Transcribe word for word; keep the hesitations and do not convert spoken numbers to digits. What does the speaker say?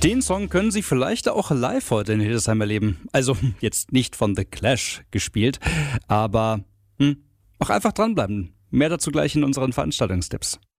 Den Song können Sie vielleicht auch live heute in Hildesheim erleben. Also jetzt nicht von The Clash gespielt, aber hm, auch einfach dranbleiben. Mehr dazu gleich in unseren Veranstaltungstipps.